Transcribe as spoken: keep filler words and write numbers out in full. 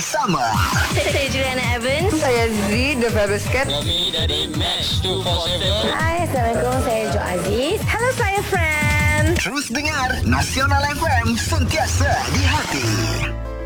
bersama. Saya Juliana Evans. Saya Z, The Fabulous Cat. Kami dari Match dua empat tujuh. Hai, Assalamualaikum. Saya Jo Aziz. Hello, saya Fran. Terus dengar Nasional F M, sentiasa di hati.